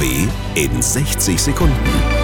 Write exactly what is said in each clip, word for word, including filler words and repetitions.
W in sechzig Sekunden.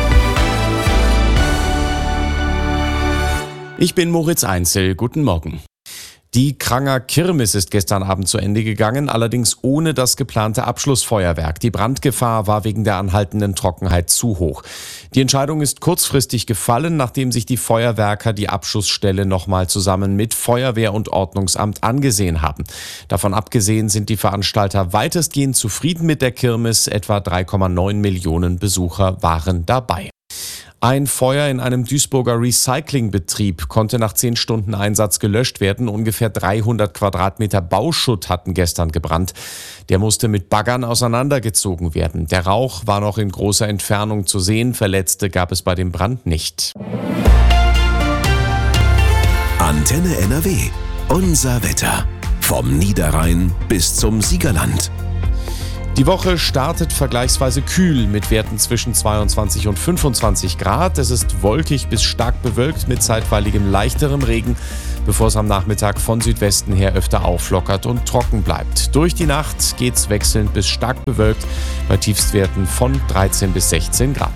Ich bin Moritz Einzel, guten Morgen. Die Kranger Kirmes ist gestern Abend zu Ende gegangen, allerdings ohne das geplante Abschlussfeuerwerk. Die Brandgefahr war wegen der anhaltenden Trockenheit zu hoch. Die Entscheidung ist kurzfristig gefallen, nachdem sich die Feuerwerker die Abschussstelle nochmal zusammen mit Feuerwehr und Ordnungsamt angesehen haben. Davon abgesehen sind die Veranstalter weitestgehend zufrieden mit der Kirmes. Etwa drei Komma neun Millionen Besucher waren dabei. Ein Feuer in einem Duisburger Recyclingbetrieb konnte nach zehn Stunden Einsatz gelöscht werden. Ungefähr dreihundert Quadratmeter Bauschutt hatten gestern gebrannt. Der musste mit Baggern auseinandergezogen werden. Der Rauch war noch in großer Entfernung zu sehen. Verletzte gab es bei dem Brand nicht. Antenne N R W. Unser Wetter. Vom Niederrhein bis zum Siegerland. Die Woche startet vergleichsweise kühl mit Werten zwischen zweiundzwanzig und fünfundzwanzig Grad. Es ist wolkig bis stark bewölkt mit zeitweiligem leichterem Regen, bevor es am Nachmittag von Südwesten her öfter auflockert und trocken bleibt. Durch die Nacht geht's wechselnd bis stark bewölkt bei Tiefstwerten von dreizehn bis sechzehn Grad.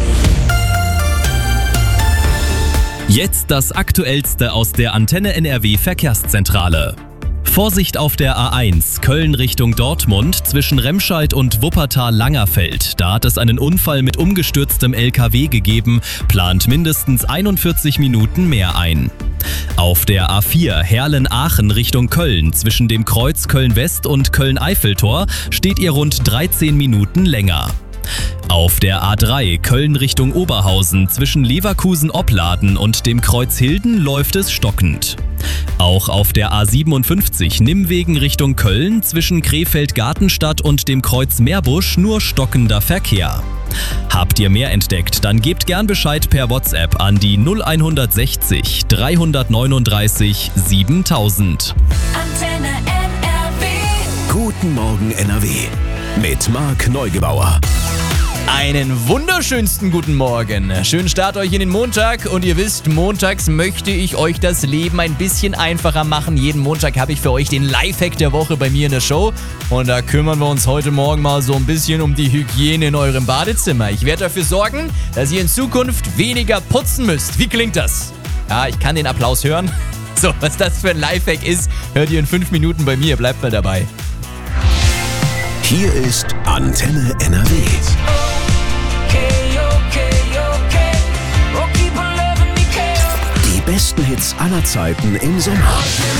Jetzt das Aktuellste aus der Antenne N R W Verkehrszentrale. Vorsicht auf der A eins, Köln Richtung Dortmund, zwischen Remscheid und Wuppertal-Langerfeld. Da hat es einen Unfall mit umgestürztem L K W gegeben, plant mindestens einundvierzig Minuten mehr ein. Auf der A vier, Herlen-Aachen Richtung Köln, zwischen dem Kreuz Köln-West und Köln-Eiffeltor, steht ihr rund dreizehn Minuten länger. Auf der A drei, Köln Richtung Oberhausen, zwischen Leverkusen-Opladen und dem Kreuz Hilden läuft es stockend. Auch auf der A siebenundfünfzig, Nimmwegen Richtung Köln, zwischen Krefeld-Gartenstadt und dem Kreuz Meerbusch nur stockender Verkehr. Habt ihr mehr entdeckt, dann gebt gern Bescheid per WhatsApp an die null sechzig, dreihundertneununddreißig, siebentausend. Antenne N R W. Guten Morgen N R W mit Marc Neugebauer. Einen wunderschönsten guten Morgen. Schönen Start euch in den Montag und ihr wisst, montags möchte ich euch das Leben ein bisschen einfacher machen. Jeden Montag habe ich für euch den Lifehack der Woche bei mir in der Show und da kümmern wir uns heute Morgen mal so ein bisschen um die Hygiene in eurem Badezimmer. Ich werde dafür sorgen, dass ihr in Zukunft weniger putzen müsst. Wie klingt das? Ja, ich kann den Applaus hören. So, was das für ein Lifehack ist, hört ihr in fünf Minuten bei mir. Bleibt mal dabei. Hier ist Antenne N R W. Die besten Hits aller Zeiten im Sommer.